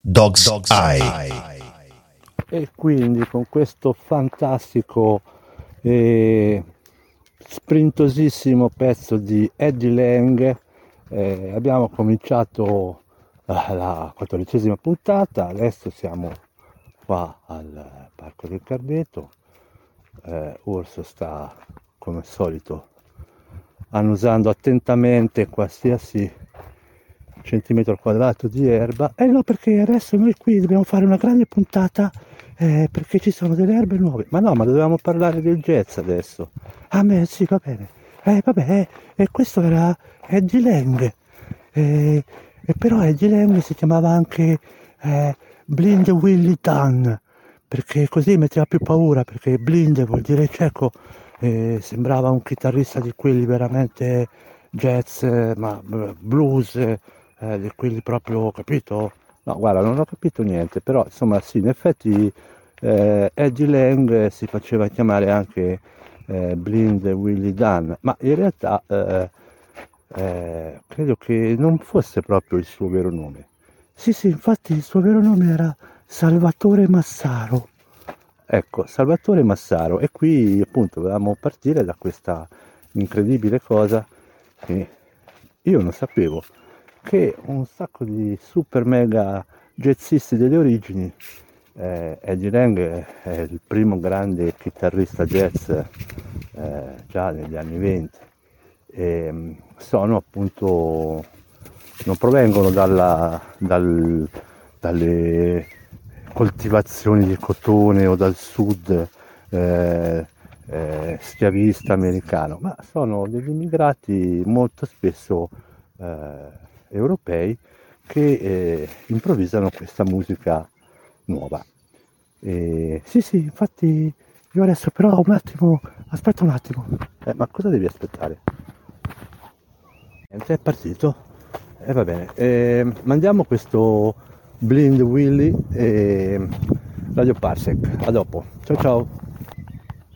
Dog's Eye. E quindi con questo fantastico e sprintosissimo pezzo di Eddie Lang abbiamo cominciato la 14ª puntata. Adesso siamo qua al Parco del Carbeto. Urso sta come al solito annusando attentamente qualsiasi centimetro quadrato di erba. No, perché adesso noi qui dobbiamo fare una grande puntata perché ci sono delle erbe nuove. Ma no, ma dovevamo parlare del jazz adesso. Ah, beh, sì, va bene. Vabbè, questo era Eddie Lang. Però Eddie Lang si chiamava anche Blind Willie Dunn, perché così metteva più paura, perché blind vuol dire cieco. Sembrava un chitarrista di quelli veramente jazz, ma blues, di quelli proprio, capito? No, guarda, non ho capito niente, però insomma sì, in effetti Eddie Lang si faceva chiamare anche Blind Willie Dunn, ma in realtà credo che non fosse proprio il suo vero nome. Sì, infatti il suo vero nome era Salvatore Massaro. Ecco, Salvatore Massaro, e qui appunto volevamo partire da questa incredibile cosa che io non sapevo, che un sacco di super mega jazzisti delle origini, Eddie Lang è il primo grande chitarrista jazz già negli anni 20, sono appunto, non provengono dalle coltivazioni di cotone o dal sud schiavista americano, ma sono degli immigrati molto spesso europei che improvvisano questa musica nuova. Sì, infatti io adesso però un attimo, aspetta un attimo. Ma cosa devi aspettare? Niente, è partito. Va bene, mandiamo questo Blind Willy e Radio Parsec. A dopo. Ciao ciao.